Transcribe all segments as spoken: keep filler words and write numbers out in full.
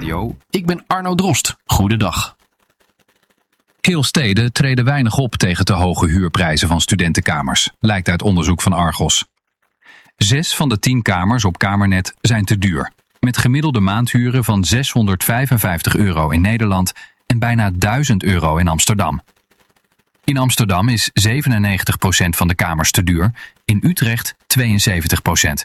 Radio. Ik ben Arno Drost. Goedendag. Veel steden treden weinig op tegen te hoge huurprijzen van studentenkamers, lijkt uit onderzoek van Argos. Zes van de tien kamers op Kamernet zijn te duur, met gemiddelde maandhuren van zeshonderdvijfenvijftig euro in Nederland en bijna duizend euro in Amsterdam. In Amsterdam is zevenennegentig procent van de kamers te duur, in Utrecht tweeënzeventig procent.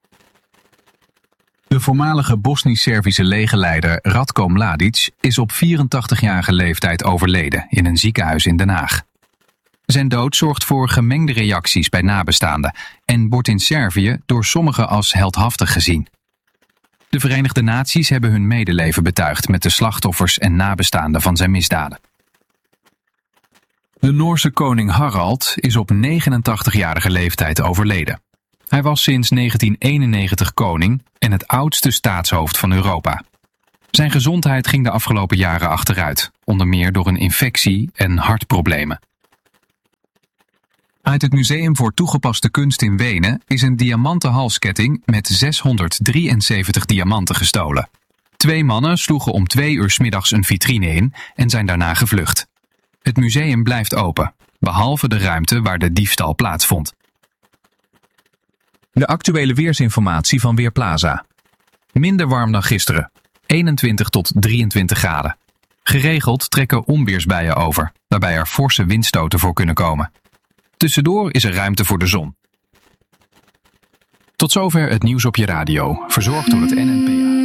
De voormalige Bosnisch-Servische legerleider Ratko Mladic is op vierentachtigjarige leeftijd overleden in een ziekenhuis in Den Haag. Zijn dood zorgt voor gemengde reacties bij nabestaanden en wordt in Servië door sommigen als heldhaftig gezien. De Verenigde Naties hebben hun medeleven betuigd met de slachtoffers en nabestaanden van zijn misdaden. De Noorse koning Harald is op negenentachtigjarige leeftijd overleden. Hij was sinds negentien eenennegentig koning en het oudste staatshoofd van Europa. Zijn gezondheid ging de afgelopen jaren achteruit, onder meer door een infectie en hartproblemen. Uit het Museum voor Toegepaste Kunst in Wenen is een diamanten halsketting met zeshonderddrieënzeventig diamanten gestolen. Twee mannen sloegen om twee uur 's middags een vitrine in en zijn daarna gevlucht. Het museum blijft open, behalve de ruimte waar de diefstal plaatsvond. De actuele weersinformatie van Weerplaza. Minder warm dan gisteren, eenentwintig tot drieëntwintig graden. Geregeld trekken onweersbuien over, waarbij er forse windstoten voor kunnen komen. Tussendoor is er ruimte voor de zon. Tot zover het nieuws op je radio, verzorgd door het N N P A.